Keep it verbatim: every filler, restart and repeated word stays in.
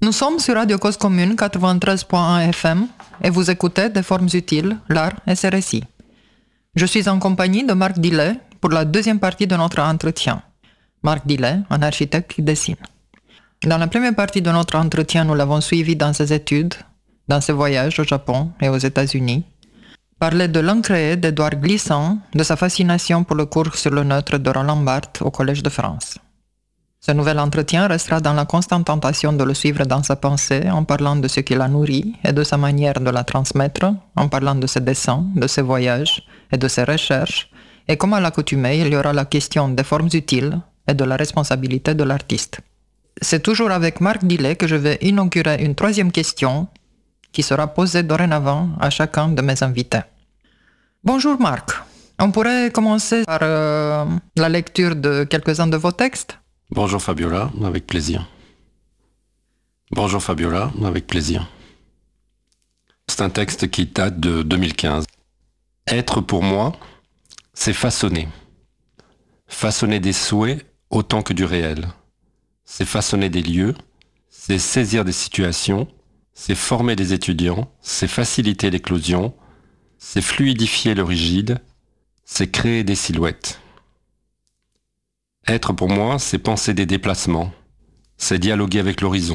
Nous sommes sur Radio Cause Commune quatre-vingt-treize point un F M et vous écoutez Des formes utiles, l'art et ses récits. Je suis en compagnie de Marc Dillet pour la deuxième partie de notre entretien. Marc Dillet, un architecte qui dessine. Dans la première partie de notre entretien, nous l'avons suivi dans ses études, dans ses voyages au Japon et aux États-Unis, parler de l'encre d'Édouard Glissant, de sa fascination pour le cours sur le neutre de Roland Barthes au Collège de France. Ce nouvel entretien restera dans la constante tentation de le suivre dans sa pensée en parlant de ce qui la nourrit et de sa manière de la transmettre, en parlant de ses dessins, de ses voyages et de ses recherches, et comme à l'accoutumée, il y aura la question des formes utiles et de la responsabilité de l'artiste. C'est toujours avec Marc Dillet que je vais inaugurer une troisième question qui sera posée dorénavant à chacun de mes invités. Bonjour Marc, on pourrait commencer par euh, la lecture de quelques-uns de vos textes? Bonjour Fabiola, avec plaisir. Bonjour Fabiola, avec plaisir. C'est un texte qui date de deux mille quinze. Être pour moi, c'est façonner. Façonner des souhaits autant que du réel. C'est façonner des lieux, c'est saisir des situations, c'est former des étudiants, c'est faciliter l'éclosion, c'est fluidifier le rigide, c'est créer des silhouettes. Être pour moi, c'est penser des déplacements, c'est dialoguer avec l'horizon,